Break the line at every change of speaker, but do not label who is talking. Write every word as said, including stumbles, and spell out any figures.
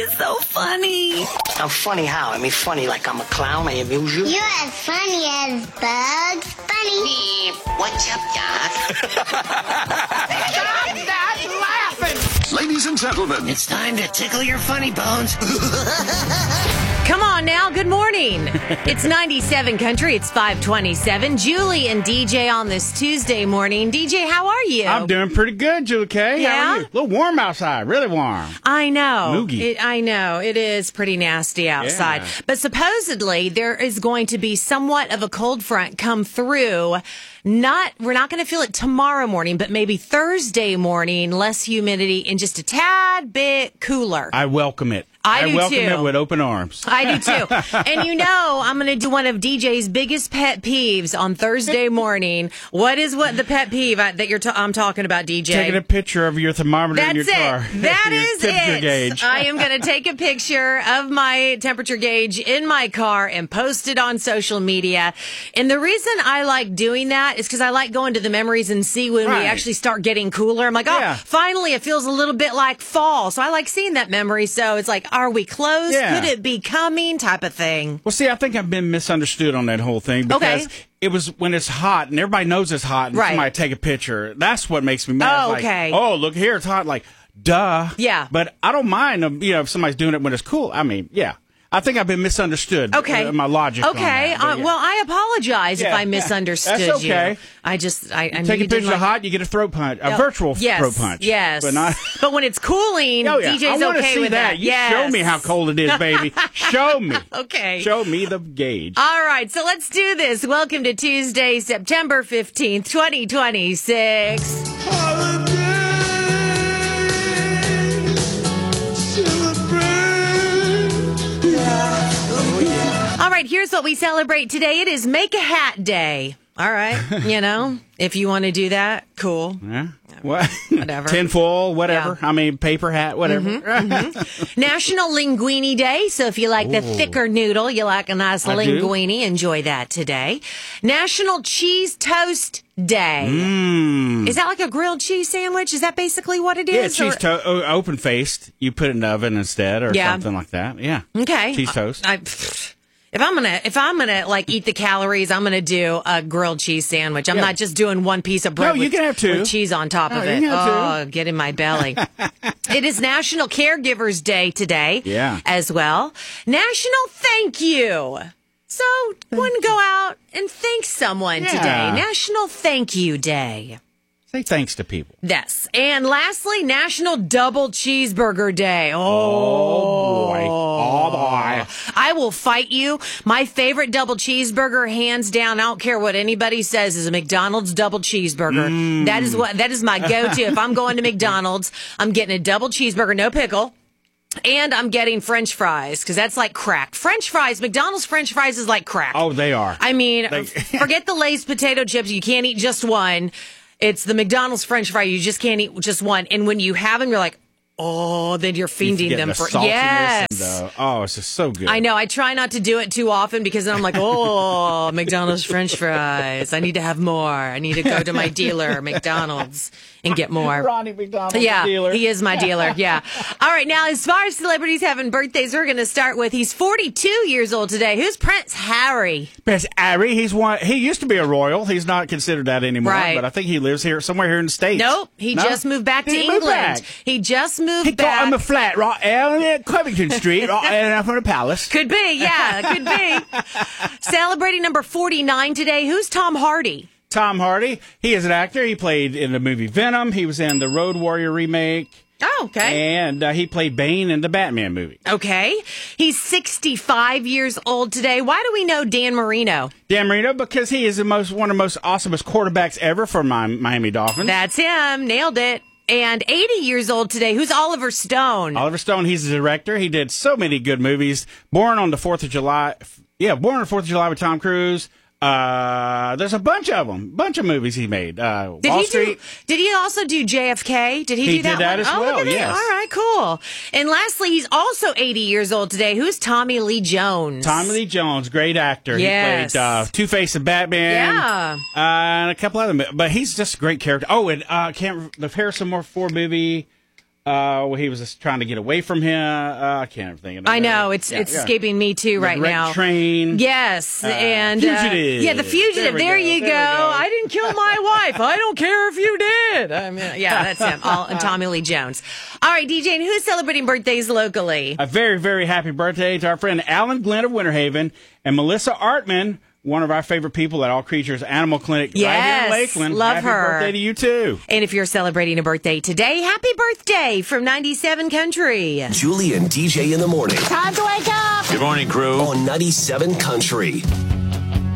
is so funny.
I'm funny how? I mean, funny like I'm a clown. I amuse you.
You're as funny as Bugs Bunny.
Beep. What's up, Doc? Stop that laughing!
Ladies and gentlemen,
It's time to tickle your funny bones.
Come on now, good morning. It's ninety-seven Country, it's five twenty-seven. Julie and D J on this Tuesday morning. D J, how are you?
I'm doing pretty good, Julie K.
Yeah?
How are you? A little warm outside, really warm.
I know.
Moogie.
It, I know. It is pretty nasty outside.
Yeah.
But supposedly there is going to be somewhat of a cold front come through. Not, we're not going to feel it tomorrow morning, but maybe Thursday morning, less humidity and just a tad bit cooler.
I welcome it.
I do
welcome
too.
it with open arms.
I do too. And you know, I'm going to do one of D J's biggest pet peeves on Thursday morning. What is what the pet peeve I, that you're ta- I'm talking about, D J?
Taking a picture of your thermometer
That's
in your
it.
car.
That
Your
is
temperature
it.
gauge.
I am going to take a picture of my temperature gauge in my car and post it on social media. And the reason I like doing that is because I like going to the memories and see when
Right.
we actually start getting cooler. I'm like, oh,
Yeah.
finally it feels a little bit like fall. So I like seeing that memory. So it's like, are we close?
Yeah.
Could it be coming? Type of thing.
Well, see, I think I've been misunderstood on that whole thing because
Okay.
it was when it's hot and everybody knows it's hot and
Right.
somebody take a picture. That's what makes me mad.
Oh,
It's like,
okay.
oh, look here, it's hot. Like, duh.
Yeah.
But I don't mind, um, you know, if somebody's doing it when it's cool. I mean, yeah. I think I've been misunderstood.
Okay.
Uh, my logic. on
Okay.
that, but
Uh,
yeah.
well, I apologize if
Yeah,
I
yeah.
misunderstood
That's okay.
you. I just, I, I knew
Take a
you didn't
picture
like-
of hot, you get a throat punch, a
Oh,
virtual
yes,
throat punch.
Yes.
But not.
But when it's cooling,
Oh, yeah.
D J's
I want to
okay
see
with that.
You
yes.
show me how cold it is, baby. Show me.
Okay.
Show me the gauge.
All right, so let's do this. Welcome to Tuesday, September fifteenth, twenty twenty-six. All right, here's what we celebrate today. It is Make a Hat Day. All right, you know, if you want to do that, cool.
Yeah. What?
Whatever.
Tinfoil, whatever.
Yeah.
I mean, paper hat, whatever.
National Linguine Day. So if you like the thicker noodle, you like a nice
I do.
linguine, enjoy that today. National Cheese Toast Day.
Mm.
Is that like a grilled cheese sandwich? Is that basically what it
Yeah,
is?
cheese
or-
toast, open faced. You put it in the oven instead, or
Yeah.
something like that. Yeah.
Okay.
Cheese toast.
I, if I'm gonna, if I'm gonna like eat the calories, I'm gonna do a grilled cheese sandwich. I'm
Yeah.
not just doing one piece of bread
No, you
with,
can have two.
with cheese on top
Oh,
of
you
it.
can have
Oh, get in my belly. It is National Caregivers Day today.
Yeah.
As well. National Thank You. So, wouldn't go out and thank someone
Yeah.
today. National Thank You Day.
Say thanks to people.
Yes. And lastly, National Double Cheeseburger Day. Oh,
Oh, boy. Oh, boy.
I will fight you. My favorite double cheeseburger, hands down, I don't care what anybody says, is a McDonald's double cheeseburger.
Mm.
That is what that is my go-to. If I'm going to McDonald's, I'm getting a double cheeseburger, no pickle. And I'm getting French fries, because that's like crack. French fries, McDonald's French fries is like crack.
Oh, they are.
I mean,
They-
forget the Lay's potato chips. You can't eat just one. It's the McDonald's French fry. You just can't eat just one. And when you have them, you're like, oh, then you're
You
fiending
get
them
the
for
saltiness
yes.
and the- oh, it's just so good.
I know. I try not to do it too often because then I'm like, oh, McDonald's French fries. I need to have more. I need to go to my dealer, McDonald's, and get more.
Ronnie McDonald,
Yeah,
dealer.
he is my dealer. Yeah. All right. Now, as far as celebrities having birthdays, we're going to start with he's forty-two years old today. Who's Prince Harry?
Prince Harry, he's one. He used to be a royal. He's not considered that anymore.
Right.
But I think he lives here somewhere here in the States.
Nope. He
No?
just moved back
Did
to
he move
England.
back?
He just moved
He
back.
got him a flat right at Covington Street, right and from the palace.
Could be, yeah, could be. Celebrating number forty-nine today. Who's Tom Hardy?
Tom Hardy, he is an actor. He played in the movie Venom. He was in the Road Warrior remake.
Oh, okay.
And uh, he played Bane in the Batman movie.
Okay. He's sixty-five years old today. Why do we know Dan Marino?
Dan Marino, because he is the most one of the most awesomest quarterbacks ever for my Miami Dolphins.
That's him. Nailed it. And eighty years old today. Who's Oliver Stone?
Oliver Stone, he's the director. He did so many good movies. Born on the fourth of July. Yeah, Born on the fourth of July with Tom Cruise. Uh, there's a bunch of them, bunch of movies he made. Uh,
Did
Wall
he
Street.
do? Did he also do J F K? Did he,
He
do that
did that
one?
as
oh,
well,
look at that.
yes.
All right, cool. And lastly, he's also eighty years old today. Who's Tommy Lee Jones?
Tommy Lee Jones, great actor.
Yes.
He played uh, Two-Face of Batman.
Yeah.
Uh, and a couple other, mo- but he's just a great character. Oh, and uh, can't the Harrison Ford movie. Uh, well, he was just trying to get away from him. Uh, I can't think of it.
I know it's
Yeah,
it's
yeah.
escaping me too
The
right
Wrecked
now.
Train.
Yes,
Uh,
and
Fugitive.
Uh, yeah, the fugitive.
There we
There,
go,
you
there
go.
we go.
I didn't kill my wife. I don't care if you did. I mean, yeah, that's him. All, and Tommy Lee Jones. All right, D J, and who's celebrating birthdays locally?
A very, very happy birthday to our friend Alan Glenn of Winter Haven and Melissa Artman, one of our favorite people at All Creatures Animal Clinic right here
Yes,
in Lakeland.
love
happy
her.
birthday to you, too.
And if you're celebrating a birthday today, happy birthday from ninety-seven Country.
Julie and D J in the morning
Time to wake up.
Good morning, crew.
on ninety-seven Country.